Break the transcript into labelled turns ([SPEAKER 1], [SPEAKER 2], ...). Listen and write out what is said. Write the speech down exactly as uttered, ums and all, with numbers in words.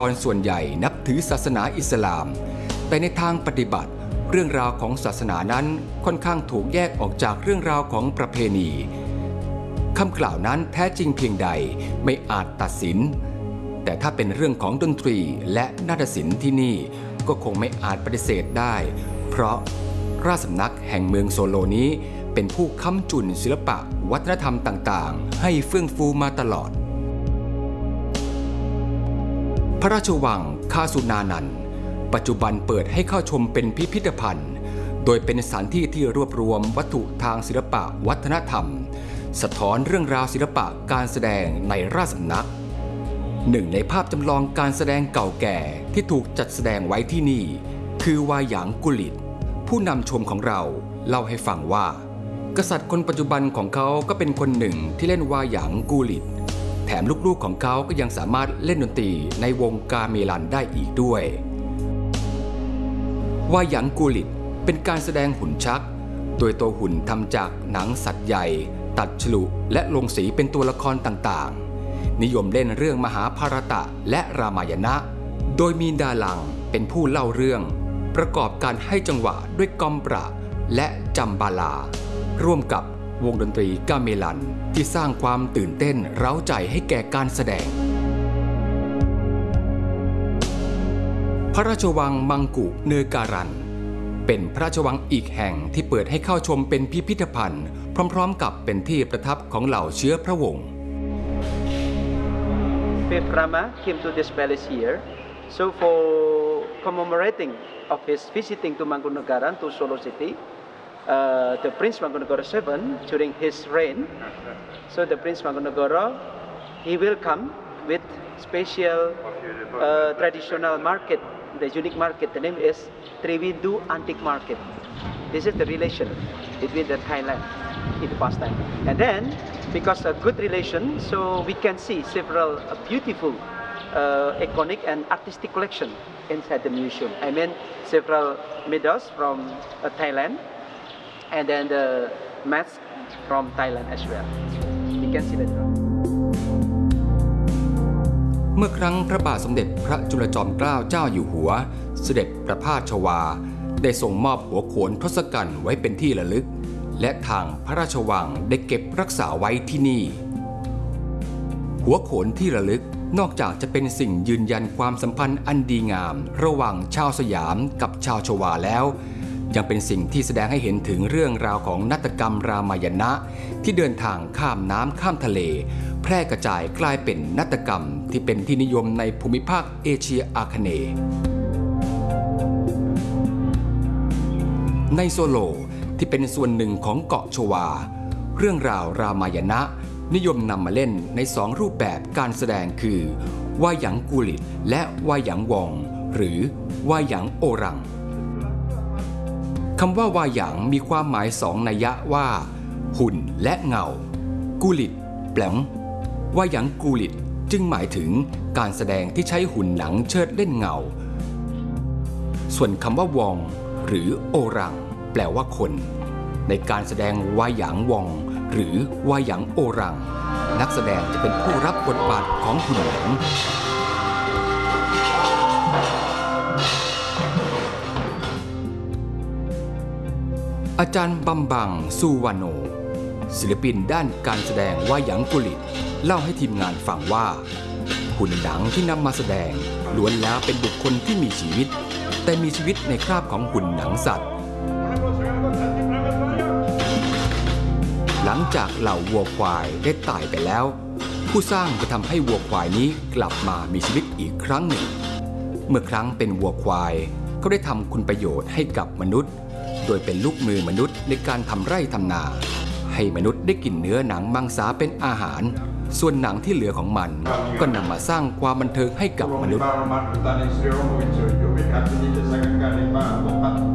[SPEAKER 1] คนส่วนใหญ่นับถือศาสนาอิสลามแต่ในทางปฏิบัติเรื่องราวของศาสนานั้นค่อนข้างถูกแยกออกจากเรื่องราวของประเพณีคำกล่าวนั้นแท้จริงเพียงใดไม่อาจตัดสินแต่ถ้าเป็นเรื่องของดนตรีและนาฏศิลป์ที่นี่ก็คงไม่อาจปฏิเสธได้เพราะราชสำนักแห่งเมืองโซโลนี้เป็นผู้ค้ำจุนศิลปะวัฒนธรรมต่างๆให้เฟื่องฟูมาตลอดพระราชวังคาสุนานันท์ปัจจุบันเปิดให้เข้าชมเป็นพิพิธภัณฑ์โดยเป็นสถานที่ที่รวบรวมวัตถุทางศิลปะวัฒนธรรมสะท้อนเรื่องราวศิลปะการแสดงในราชสำนักหนึ่งในภาพจำลองการแสดงเก่าแก่ที่ถูกจัดแสดงไว้ที่นี่คือวาหยางกุลิตผู้นำชมของเราเล่าให้ฟังว่ากษัตริย์คนปัจจุบันของเขาก็เป็นคนหนึ่งที่เล่นวาหยางกุลิตแถมลูกๆของเขาก็ยังสามารถเล่นดนตรีในวงกาเมลันได้อีกด้วยวาหยางกุลิตเป็นการแสดงหุ่นชักโดยตัวหุ่นทำจากหนังสัตว์ใหญ่ตัดฉลุและลงสีเป็นตัวละครต่างๆนิยมเล่นเรื่องมหาภารตะและรามายณะโดยมีดาลังเป็นผู้เล่าเรื่องประกอบการให้จังหวะด้วยกอมประและจัมบาลาร่วมกับวงดนตรีกาเมลันที่สร้างความตื่นเต้นเร้าใจให้แก่การแสดงพระราชวังมังกุเนการันเป็นพระราชวังอีกแห่งที่เปิดให้เข้าชมเป็นพิพิธภัณฑ์พร้อมๆกับเป็นที่ประทับของเหล่าเชื้อพระวงศ์
[SPEAKER 2] Philip Rama came to this palace here, so for commemorating of his visiting to Mangkunegaran to Solo City, uh, the Prince Mangkunegara the seventh during his reign, so the Prince Mangkunegara he will come with special uh, traditional market, the unique market. The name is Triwindu Antique Market. This is the relation between the Thailand in the past time, and then because of good relation, so we can see several uh, beautiful uh, iconic and artistic collection inside the museum. I mean several medals from uh, Thailand, and then the masks from Thailand as well. You can see that.
[SPEAKER 1] เมื่อครั้งพระบาทสมเด็จพระจุลจอมเกล้าเจ้าอยู่หัวเสด็จประพาสชวาได้ทรงมอบหัวโขนทศกัณฐ์ไว้เป็นที่ระลึกและทางพระราชวังได้เก็บรักษาไว้ที่นี่หัวโขนที่ระลึกนอกจากจะเป็นสิ่งยืนยันความสัมพันธ์อันดีงามระหว่างชาวสยามกับชาวชวาแล้วยังเป็นสิ่งที่แสดงให้เห็นถึงเรื่องราวของนาฏกรรมรามายณะที่เดินทางข้ามน้ำข้ามทะเลแพร่กระจายกลายเป็นนาฏกรรมที่เป็นที่นิยมในภูมิภาคเอเชียอาคเนย์ในโซโลที่เป็นส่วนหนึ่งของเกาะชวาเรื่องราวรามายณะนิยมนำมาเล่นในสองรูปแบบการแสดงคือวาหยางกุลิตและวาหยางวองหรือวาหยางโอรังคำว่าวาหยางมีความหมายสองนัยยะว่าหุ่นและเงากุลิตแปลงวาหยางกุลิตจึงหมายถึงการแสดงที่ใช้หุ่นหนังเชิดเล่นเงาส่วนคำว่าวองหรือโอรังแปลว่าคนในการแสดงวาหยางวองหรือวาหยางโอรังนักแสดงจะเป็นผู้รับบทบาทของหุ่นหนังอาจารย์บัมบังซูวาโนศิลปินด้านการแสดงวาหยางกุลิตเล่าให้ทีมงานฟังว่าหุ่นหนังที่นำมาแสดงล้วนแล้วเป็นบุคคลที่มีชีวิตแต่มีชีวิตในคราบของหุ่นหนังสัตว์หลังจากเหล่าวัวควายได้ตายไปแล้วผู้สร้างจะทำให้วัวควายนี้กลับมามีชีวิตอีกครั้งหนึ่งเมื่อครั้งเป็นวัวควายก็ได้ทำคุณประโยชน์ให้กับมนุษย์โดยเป็นลูกมือมนุษย์ในการทำไร่ทำนาให้มนุษย์ได้กินเนื้อหนังมังสาเป็นอาหารส่วนหนังที่เหลือของมันก็นำมาสร้างความบันเทิงให้กับมนุษย์